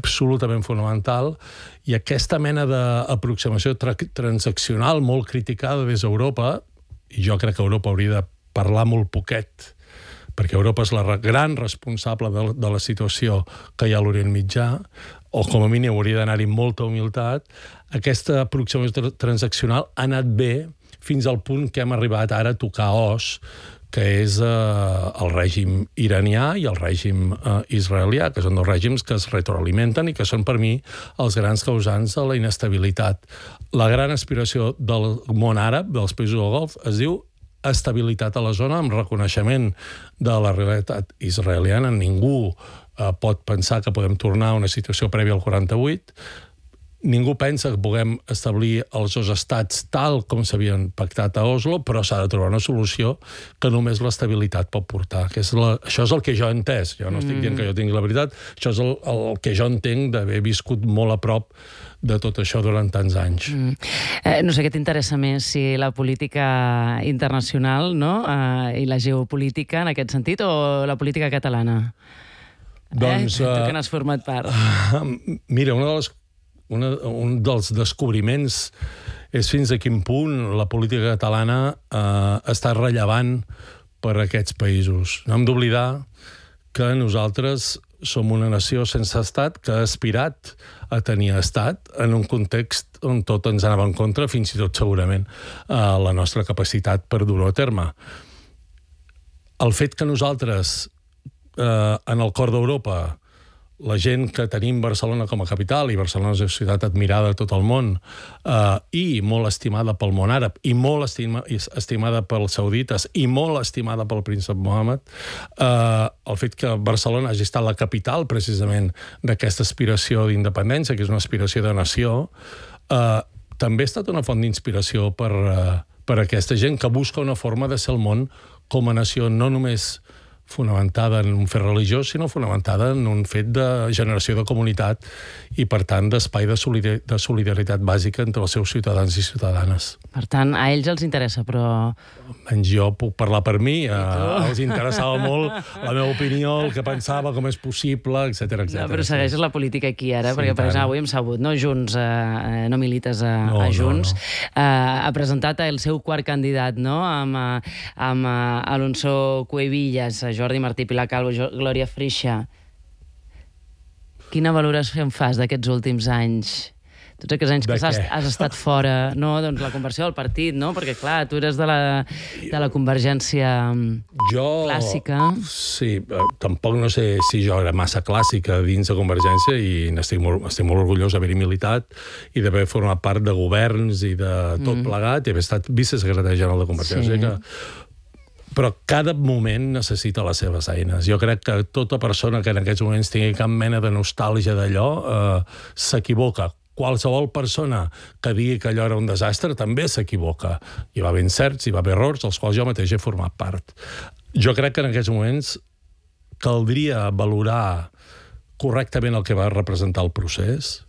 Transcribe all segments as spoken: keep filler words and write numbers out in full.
absolutament fonamental, i aquesta mena d'aproximació tra transaccional molt criticada des d'Europa, i jo crec que Europa hauria de parlar molt poquet, perquè Europa és la gran responsable de, de la situació que hi ha a l'Orient Mitjà, o com a mínim hauria d'anar-hi molta humilitat. Aquesta aproximació transaccional ha anat bé fins al punt que hem arribat ara a tocar os, que és eh, el règim iranià i el règim eh, israelià, que són dos règims que es retroalimenten i que són, per mi, els grans causants de la inestabilitat. La gran aspiració del món àrab, dels països del Golf, es diu estabilitat a la zona, amb reconeixement de la realitat israeliana. Ningú eh, pot pensar que podem tornar a una situació prèvia al quaranta-vuit. Ningú pensa que puguem establir els dos estats tal com s'havien pactat a Oslo, però s'ha de trobar una solució que només l'estabilitat pot portar. Que és la, això és el que jo he entès. Jo no estic dient que jo tingui la veritat, això és el, el que jo entenc d'haver viscut molt a prop de tot això durant tants anys. Mm. Eh, no sé què t'interessa més, si la política internacional, no? eh, i la geopolítica en aquest sentit, o la política catalana? Doncs, eh? Tu que n'has format part. Uh, mira, una de les Una, un dels descobriments és fins a quin punt la política catalana eh, està rellevant per a aquests països. No hem d'oblidar que nosaltres som una nació sense estat que ha aspirat a tenir estat en un context on tot ens anava en contra, fins i tot segurament eh, la nostra capacitat per dur-ho a terme. El fet que nosaltres, eh, en el cor d'Europa, la gent que tenim Barcelona com a capital, i Barcelona és una ciutat admirada a tot el món, eh, i molt estimada pel món àrab, i molt estima, estimada pels saudites, i molt estimada pel príncep Mohammed, eh, el fet que Barcelona hagi estat la capital, precisament, d'aquesta aspiració d'independència, que és una aspiració de nació, eh, també ha estat una font d'inspiració per, eh, per a aquesta gent que busca una forma de ser el món com a nació, no només fonamentada en un fet religiós, sinó fonamentada en un fet de generació de comunitat i, per tant, d'espai de, solidar de solidaritat bàsica entre els seus ciutadans i ciutadanes. Per tant, a ells els interessa, però... Menys jo puc parlar per mi, eh, els interessava molt la meva opinió, el que pensava, com és possible, etcètera, etcètera. No, però segueixes la política aquí ara, sí, perquè, per tant. exemple, avui hem sabut, no? Junts, eh, no milites a, no, a Junts, no, no. Eh, ha presentat el seu quart candidat, no?, amb, amb uh, Alonso Cuevillas, Jordi Martí, Pilar Calvo, Glòria Freixa. Quina valoració en fas d'aquests últims anys? Tots aquests anys que has, has estat fora, no? Doncs la conversió del partit, no? Perquè, clar, tu eres de la, de la Convergència jo, clàssica. Sí, tampoc no sé si jo era massa clàssica dins de Convergència, i n'estic molt, estic molt orgullós d'haver-hi militat i d'haver format part de governs i de tot mm. plegat, i haver estat vicesecretari general de Convergència, sí. que... Però cada moment necessita les seves eines. Jo crec que tota persona que en aquests moments tingui cap mena de nostàlgia d'allò eh, s'equivoca. Qualsevol persona que digui que allò era un desastre també s'equivoca. Hi va haver encerts, hi va haver errors, dels quals jo mateix he format part. Jo crec que en aquests moments caldria valorar correctament el que va representar el procés,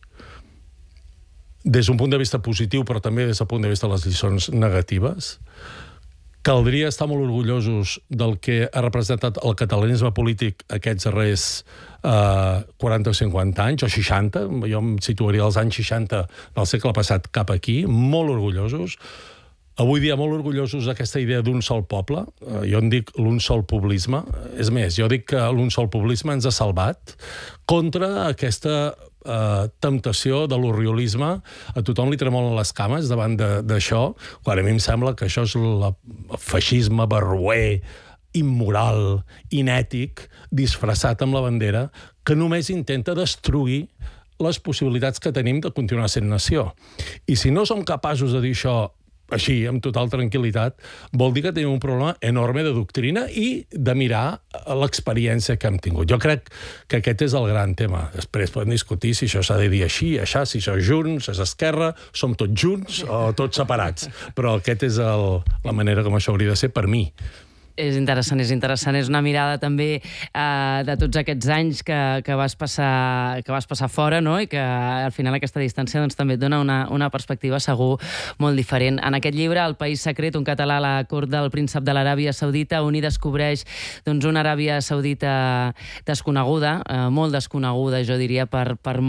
des d'un punt de vista positiu, però també des del punt de vista de les lliçons negatives. Caldria estar molt orgullosos del que ha representat el catalanisme polític aquests darrers eh, quaranta o cinquanta anys, o seixanta, jo em situaria als anys seixanta del segle passat cap aquí, molt orgullosos. Avui dia molt orgullosos d'aquesta idea d'un sol poble. Eh, jo en dic l'un sol poblisme. És més, jo dic que l'un sol poblisme ens ha salvat contra aquesta eh, temptació de l'orriolisme. A tothom li tremolen les cames davant d'això, quan a mi em sembla que això és el feixisme barroer, immoral, inètic, disfressat amb la bandera, que només intenta destruir les possibilitats que tenim de continuar sent nació. I si no som capaços de dir això així, amb total tranquil·litat, vol dir que tenim un problema enorme de doctrina i de mirar l'experiència que hem tingut. Jo crec que aquest és el gran tema. Després podem discutir si això s'ha de dir així, això, si això és Junts, és Esquerra, som tots junts o tots separats. Però aquest és el, la manera com això hauria de ser per mi. És interessant, és interessant. És una mirada també eh, de tots aquests anys que, que, vas passar, que vas passar fora, no? I que al final aquesta distància doncs, també et dona una, una perspectiva segur molt diferent. En aquest llibre, El país secret, un català a la cort del príncep de l'Aràbia Saudita, on hi descobreix doncs, una Aràbia Saudita desconeguda, eh, molt desconeguda, jo diria, per, per